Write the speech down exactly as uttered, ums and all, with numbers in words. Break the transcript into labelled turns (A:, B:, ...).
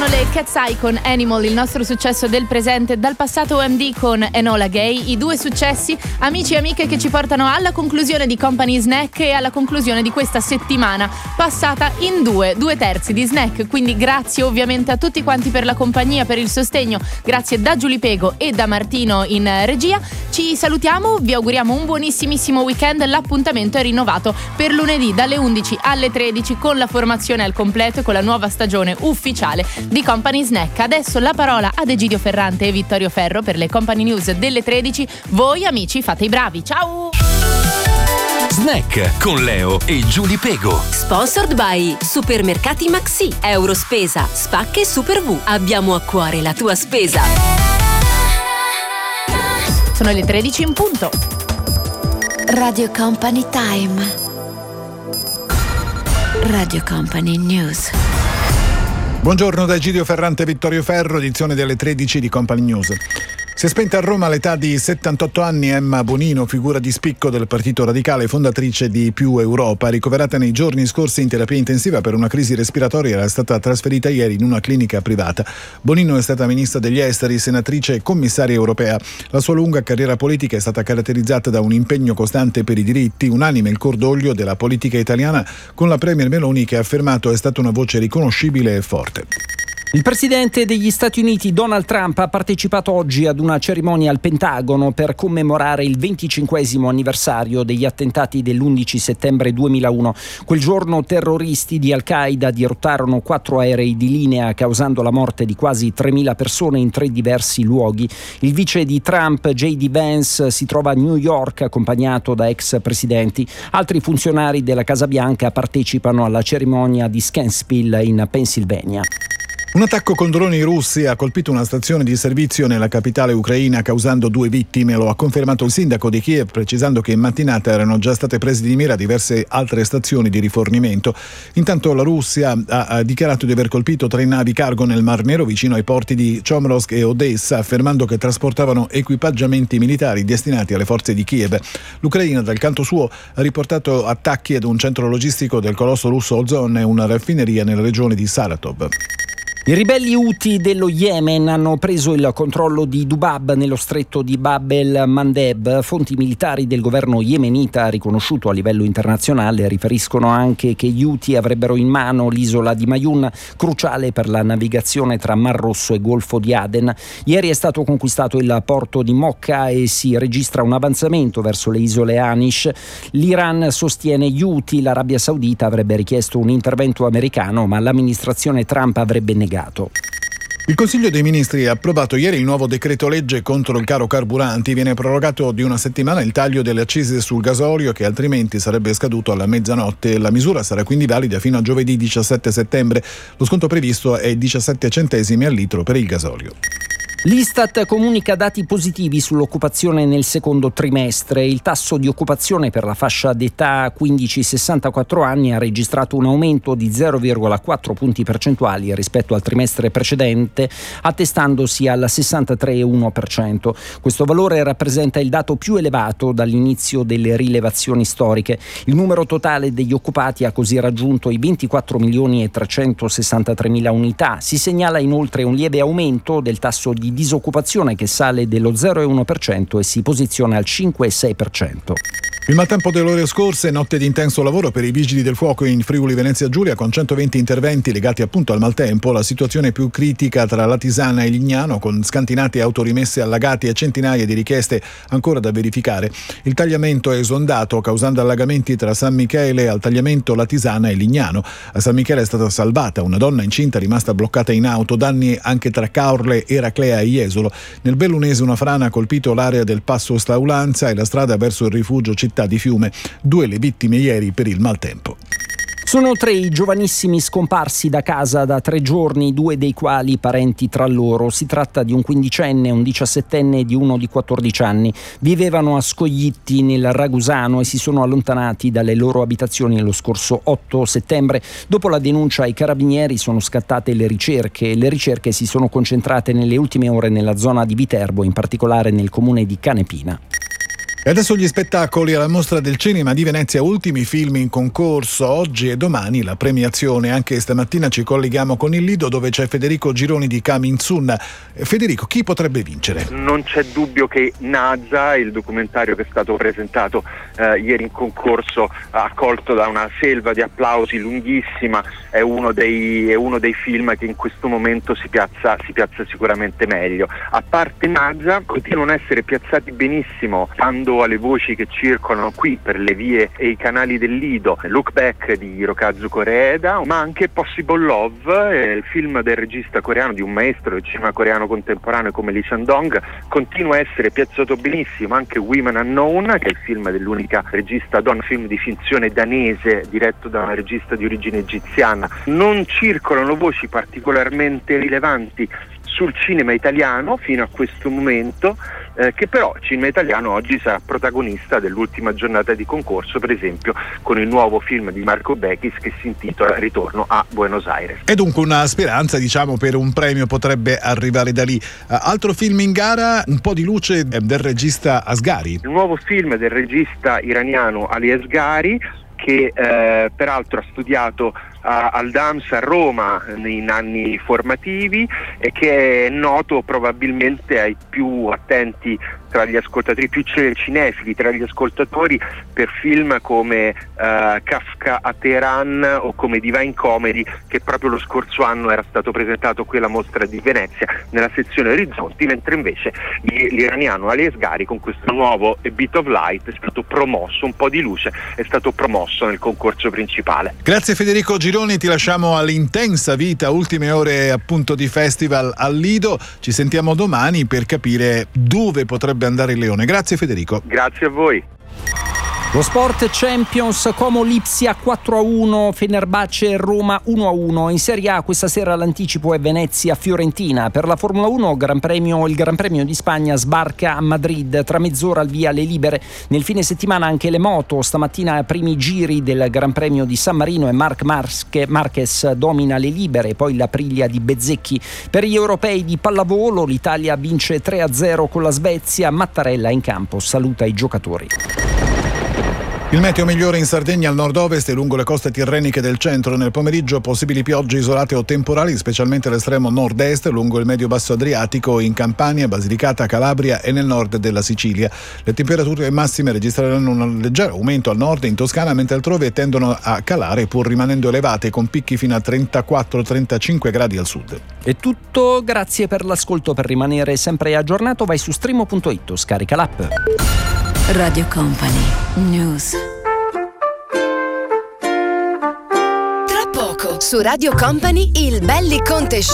A: Erano le Cat's Eye con Animal, il nostro successo del presente. Dal passato O M D con Enola Gay, i due successi, amici e amiche, che ci portano alla conclusione di Company Snack e alla conclusione di questa settimana passata in due, due terzi di Snack. Quindi grazie ovviamente a tutti quanti per la compagnia, per il sostegno. Grazie da Giulia Pego e da Martino in regia. Ci salutiamo, vi auguriamo un buonissimissimo weekend. L'appuntamento è rinnovato per lunedì dalle undici alle tredici con la formazione al completo e con la nuova stagione ufficiale di Company Snack. Adesso la parola ad Egidio Ferrante e Vittorio Ferro per le Company News delle tredici. Voi amici fate i bravi, ciao!
B: Snack con Leo e Giulia Pego.
C: Sponsored by Supermercati Maxi, Eurospesa, Spacche e Super V. Abbiamo a cuore la tua spesa.
A: Sono le tredici in punto.
D: Radio Company Time. Radio Company News.
E: Buongiorno da Egidio Ferrante e Vittorio Ferro, edizione delle tredici di Company News. Si è spenta a Roma all'età di settantotto anni Emma Bonino, figura di spicco del Partito Radicale, fondatrice di Più Europa. Ricoverata nei giorni scorsi in terapia intensiva per una crisi respiratoria, era stata trasferita ieri in una clinica privata. Bonino è stata ministra degli esteri, senatrice e commissaria europea. La sua lunga carriera politica è stata caratterizzata da un impegno costante per i diritti, unanime il cordoglio della politica italiana, con la premier Meloni che ha affermato è stata una voce riconoscibile e forte.
F: Il presidente degli Stati Uniti Donald Trump ha partecipato oggi ad una cerimonia al Pentagono per commemorare il venticinquesimo anniversario degli attentati dell'undici settembre duemilauno. Quel giorno terroristi di Al-Qaeda dirottarono quattro aerei di linea causando la morte di quasi tremila persone in tre diversi luoghi. Il vice di Trump, J D Vance, si trova a New York accompagnato da ex presidenti. Altri funzionari della Casa Bianca partecipano alla cerimonia di Scanspil in Pennsylvania.
E: Un attacco con droni russi ha colpito una stazione di servizio nella capitale ucraina causando due vittime. Lo ha confermato il sindaco di Kiev, precisando che in mattinata erano già state prese di mira diverse altre stazioni di rifornimento. Intanto la Russia ha, ha dichiarato di aver colpito tre navi cargo nel Mar Nero vicino ai porti di Chomrovsk e Odessa, affermando che trasportavano equipaggiamenti militari destinati alle forze di Kiev. L'Ucraina, dal canto suo, ha riportato attacchi ad un centro logistico del colosso russo Ozon e una raffineria nella regione di Saratov.
F: I ribelli Houthi dello Yemen hanno preso il controllo di Dubab nello stretto di Bab el-Mandeb. Fonti militari del governo yemenita, riconosciuto a livello internazionale, riferiscono anche che gli Houthi avrebbero in mano l'isola di Mayun, cruciale per la navigazione tra Mar Rosso e Golfo di Aden. Ieri è stato conquistato il porto di Mocca e si registra un avanzamento verso le isole Anish. L'Iran sostiene gli Houthi, l'Arabia Saudita avrebbe richiesto un intervento americano, ma l'amministrazione Trump avrebbe negato.
E: Il Consiglio dei Ministri ha approvato ieri il nuovo decreto legge contro il caro carburanti. Viene prorogato di una settimana il taglio delle accise sul gasolio, che altrimenti sarebbe scaduto alla mezzanotte. La misura sarà quindi valida fino a giovedì diciassette settembre. Lo sconto previsto è diciassette centesimi al litro per il gasolio.
F: L'Istat comunica dati positivi sull'occupazione nel secondo trimestre. Il tasso di occupazione per la fascia d'età quindici sessantaquattro anni ha registrato un aumento di zero virgola quattro punti percentuali rispetto al trimestre precedente, attestandosi al sessantatré virgola uno per cento. Questo valore rappresenta il dato più elevato dall'inizio delle rilevazioni storiche. Il numero totale degli occupati ha così raggiunto i ventiquattro milioni e trecentosessantatré mila unità. Si segnala inoltre un lieve aumento del tasso di disoccupazione che sale dello zero virgola uno per cento e si posiziona al cinque virgola sei per cento.
E: Il maltempo delle ore scorse, notte di intenso lavoro per i vigili del fuoco in Friuli Venezia Giulia, con centoventi interventi legati appunto al maltempo. La situazione più critica tra Latisana e Lignano, con scantinate autorimesse allagati e centinaia di richieste ancora da verificare. Il tagliamento è esondato, causando allagamenti tra San Michele al tagliamento Latisana e Lignano. A San Michele è stata salvata una donna incinta rimasta bloccata in auto, danni anche tra Caorle, Eraclea e Jesolo. Nel Bellunese una frana ha colpito l'area del Passo Staulanza e la strada verso il rifugio città di Fiume. Due le vittime ieri per il maltempo.
F: Sono tre i giovanissimi scomparsi da casa da tre giorni, due dei quali parenti tra loro. Si tratta di un quindicenne, un diciassettenne e di uno di quattordici anni. Vivevano a Scoglitti nel Ragusano e si sono allontanati dalle loro abitazioni lo scorso otto settembre. Dopo la denuncia ai carabinieri sono scattate le ricerche. Le ricerche si sono concentrate nelle ultime ore nella zona di Viterbo, in particolare nel comune di Canepina.
E: E adesso gli spettacoli alla Mostra del Cinema di Venezia, ultimi film in concorso, oggi e domani la premiazione. Anche stamattina ci colleghiamo con il Lido, dove c'è Federico Gironi di Coming Soon. Federico, chi potrebbe vincere?
G: Non c'è dubbio che Naza, il documentario che è stato presentato eh, ieri in concorso, accolto da una selva di applausi lunghissima, è uno dei, è uno dei film che in questo momento si piazza, si piazza sicuramente meglio. A parte Naza, continuano a essere piazzati benissimo, stando alle voci che circolano qui per le vie e i canali del Lido, Look Back di Hirokazu Koreeda, ma anche Possible Love, eh, il film del regista coreano, di un maestro del cinema coreano contemporaneo come Lee Chan-dong, continua a essere piazzato benissimo. Anche Women Unknown, che è il film dell'unica regista donna, film di finzione danese diretto da una regista di origine egiziana. Non circolano voci particolarmente rilevanti sul cinema italiano fino a questo momento, eh, che però il cinema italiano oggi sarà protagonista dell'ultima giornata di concorso, per esempio con il nuovo film di Marco Bechis che si intitola Ritorno a Buenos Aires.
E: E dunque una speranza, diciamo, per un premio potrebbe arrivare da lì. Uh, altro film in gara, Un po' di luce del regista Asghari.
G: Il nuovo film del regista iraniano Ali Asghari, che eh, peraltro ha studiato a, al D A M S a Roma in anni formativi e che è noto probabilmente ai più attenti tra gli ascoltatori, più cinefili tra gli ascoltatori, per film come uh, Kafka a Teheran o come Divine Comedy, che proprio lo scorso anno era stato presentato qui alla Mostra di Venezia nella sezione Orizzonti, mentre invece l'iraniano Ali Asghari con questo nuovo A Bit of Light è stato promosso, Un po' di luce, è stato promosso nel concorso principale.
E: Grazie Federico Gironi, ti lasciamo all'intensa vita, ultime ore appunto di festival al Lido. Ci sentiamo domani per capire dove potrebbe andare il Leone. Grazie Federico.
G: Grazie a voi.
F: Lo Sport Champions, Como Lipsia quattro a uno, Fenerbahce Roma uno a uno. In Serie A questa sera l'anticipo è Venezia Fiorentina. Per la Formula uno Gran Premio, il Gran Premio di Spagna sbarca a Madrid, tra mezz'ora al via le libere. Nel fine settimana anche le moto, stamattina primi giri del Gran Premio di San Marino e Marc Marquez domina le libere, poi l'Aprilia di Bezzecchi. Per gli europei di pallavolo l'Italia vince tre a zero con la Svezia, Mattarella in campo saluta i giocatori.
E: Il meteo migliore in Sardegna, al nord-ovest e lungo le coste tirreniche del centro. Nel pomeriggio possibili piogge isolate o temporali, specialmente all'estremo nord-est, lungo il medio-basso Adriatico, in Campania, Basilicata, Calabria e nel nord della Sicilia. Le temperature massime registreranno un leggero aumento al nord e in Toscana, mentre altrove tendono a calare pur rimanendo elevate, con picchi fino a trentaquattro trentacinque gradi al sud.
F: È tutto, grazie per l'ascolto. Per rimanere sempre aggiornato vai su streamo punto it o scarica l'app.
D: Radio Company News.
H: Tra poco su Radio Company il Belli Conte Show.